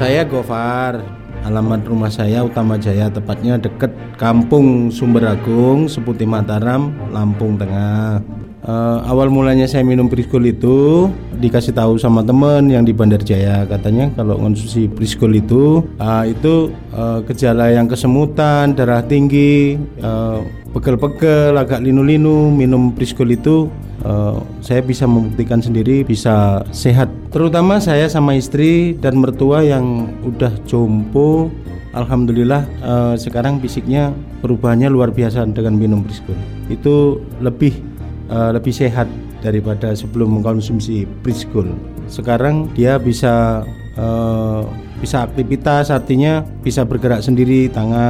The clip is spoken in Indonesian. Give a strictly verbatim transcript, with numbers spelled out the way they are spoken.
Saya Gofar, alamat rumah saya Utama Jaya, tepatnya dekat Kampung Sumberagung, Seputi Mataram, Lampung Tengah. Uh, awal mulanya saya minum Prisgol itu dikasih tahu sama temen yang di Bandar Jaya, katanya kalau konsumsi Prisgol itu uh, itu uh, gejala yang kesemutan, darah tinggi, uh, pegel-pegel, agak linu-linu, minum Prisgol itu uh, saya bisa membuktikan sendiri bisa sehat. Terutama saya sama istri dan mertua yang udah jompo, alhamdulillah uh, sekarang fisiknya perubahannya luar biasa dengan minum Prisgol. Itu lebih Uh, lebih sehat daripada sebelum mengkonsumsi Prisgol. Sekarang dia bisa uh, bisa aktivitas, artinya bisa bergerak sendiri, tangan